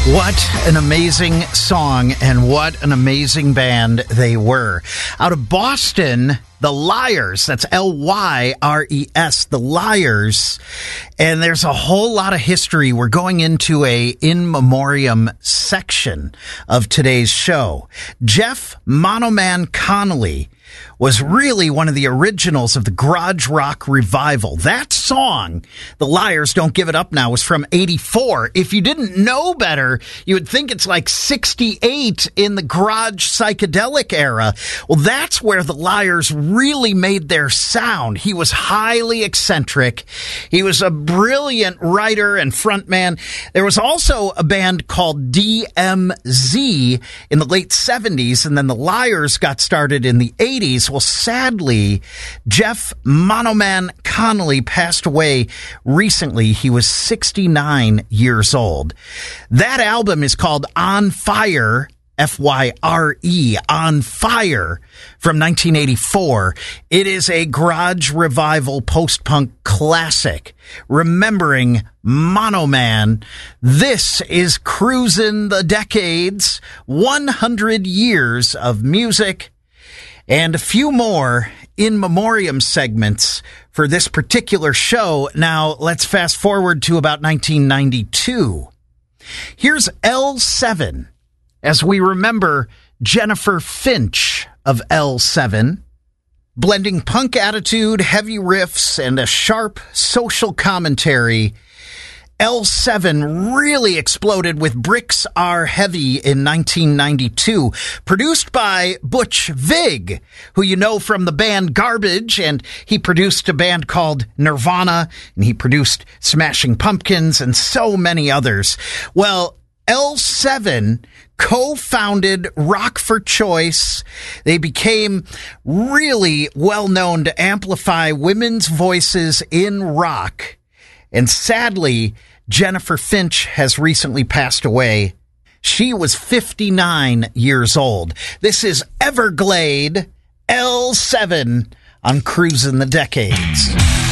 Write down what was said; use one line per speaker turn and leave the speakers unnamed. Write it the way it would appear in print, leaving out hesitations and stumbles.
What an amazing song and what an amazing band they were. Out of Boston, the Lyres, that's Lyres, the Lyres. And there's a whole lot of history. We're going into a in memoriam section of today's show. Jeff Monoman Connolly was really one of the originals of the garage rock revival. That song, The Lyres Don't Give It Up Now, was from 84. If you didn't know better, you would think it's like 68 in the garage psychedelic era. Well, that's where the Lyres really made their sound. He was highly eccentric. He was a brilliant writer and frontman. There was also a band called DMZ in the late 70s, and then the Lyres got started in the 80s. Well, sadly, Jeff Monoman Connolly passed away recently. He was 69 years old. That album is called On Fire, F-Y-R-E, On Fire, from 1984. It is a garage revival post-punk classic, remembering Monoman. This is Cruisin' the Decades, 100 years of music, and a few more in memoriam segments for this particular show. Now, let's fast forward to about 1992. Here's L7 as we remember Jennifer Finch of L7, blending punk attitude, heavy riffs, and a sharp social commentary. L7 really exploded with Bricks Are Heavy in 1992, produced by Butch Vig, who you know from the band Garbage, and he produced a band called Nirvana, and he produced Smashing Pumpkins and so many others. Well, L7 co-founded Rock for Choice. They became really well known to amplify women's voices in rock. And sadly, Jennifer Finch has recently passed away. She was 59 years old. This is Everglade, L7 on Cruisin' the Decades.